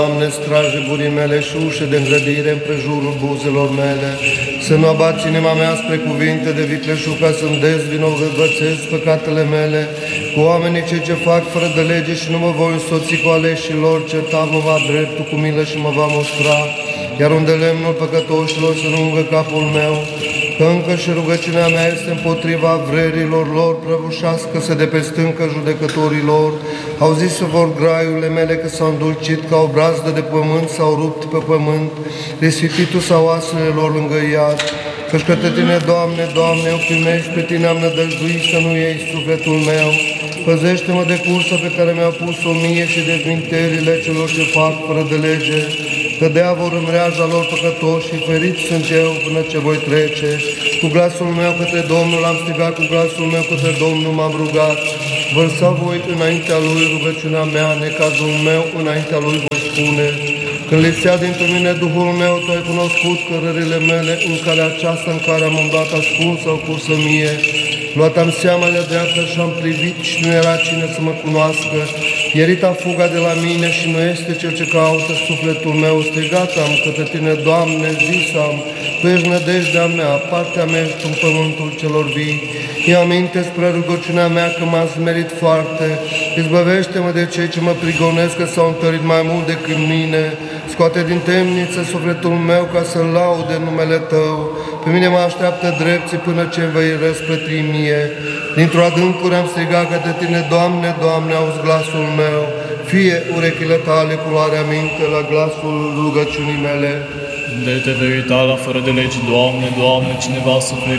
Doamne, straje gurii mele și ușe de îngrădire împrejurul buzelor mele, să nu abați inima mea spre cuvinte de vicleșug, ca să-mi dezvinovățesc păcatele mele cu oamenii cei ce fac fără de lege și nu mă voi însoți cu aleșilor, certat mă va dreptul cu milă și mă va mustra, iar unde lemnul păcătoșilor să nu ungă capul meu, că încă și rugăciunea mea este împotriva vrerilor lor, prăbușească-se de pe stâncă judecătorilor. Au zis să vor graiurile mele că s-au îndulcit ca o brazdă de pământ, s-au rupt pe pământ, risipit-o sau oasele lor lângă iad. Căci către Tine, Doamne, Doamne, o primești, pe Tine am nădăjduit să nu iei sufletul meu. Păzește-mă de cursa pe care mi-a pus-o mie și de minterile celor ce fac fără de lege, că de-a vor în mreaja lor păcătoși și ferit sunt eu până ce voi trece. Cu glasul meu către Domnul am strigat, cu glasul meu către Domnul m-am rugat. Vărsa voi înaintea Lui rugăciunea mea, necazul meu înaintea Lui voi spune. Când lipsea dintre mine Duhul meu, Tu ai cunoscut cărările mele, în calea aceasta în care am umblat ascuns sau cursă mie. Luat am seama de dreaptă și am privit și nu era cine să mă cunoască. Ierita fuga de la mine și nu este cel ce caută sufletul meu. Strigat am către Tine, Doamne, zis am, Tu ești nădejdea mea, partea mea ești în pământul celor vii. Ia aminte spre rugăciunea mea că m-am smerit foarte. Izbăvește-mă de cei ce mă prigonesc, că s-au întărit mai mult decât mine. Scoate din temniță sufletul meu ca să laude numele Tău. Pe mine mă așteaptă drepții până ce îmi vei răsplăti mie. Dintr-o adâncuri am strigat către Tine, Doamne, Doamne, auzi glasul meu. Fie urechile Tale cu luarea minte la glasul rugăciunii mele. De te vei uita la fără de legi, Doamne, Doamne, cine va suferi